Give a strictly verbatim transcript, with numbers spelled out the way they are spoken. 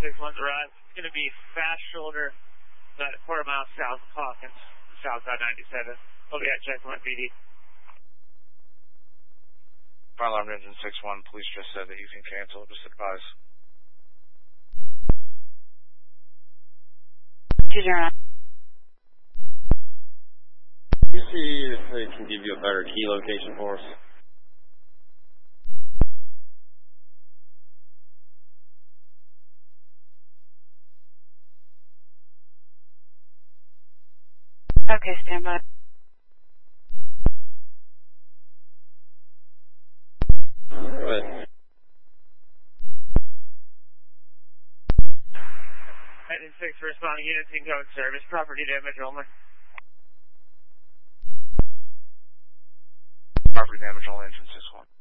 six one's arrived. It's going to be fast shoulder, about a quarter mile south of Hawkins, southbound ninety-seven. We'll be at checkpoint B D. Fire alarm engine six one, police just said that you can cancel. Just advise. two zero nine. Can you see if they can give you a better key location for us? Okay, stand by. Go ahead. Engine six responding units in code service. Property damage only. Property damage only, engine six one.